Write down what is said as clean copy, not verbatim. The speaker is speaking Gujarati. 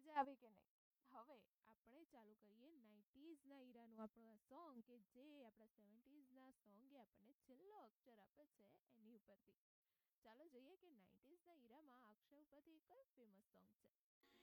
મજા આવી કે નહીં? હવે આપણે ચાલુ કરીએ 90s ના ઈરાનું આપણું આ સોંગ કે જે આપણા 70sના સોંગે આપણને છેલ્લો અક્ષર આપે છે એની ઉપરથી. ચાલો જોઈએ કે 90sના ઈરામાં અક્ષર ઉપરથી કયું ફેમસ સોંગ છે.